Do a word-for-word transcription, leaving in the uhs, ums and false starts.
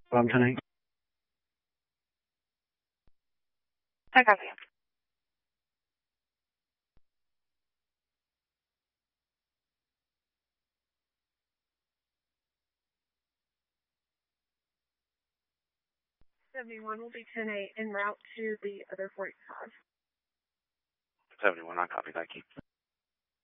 Bottom ten eight. I copy. seventy-one will be ten eight en route to the other forty-five. seventy-one, I copy, thank you.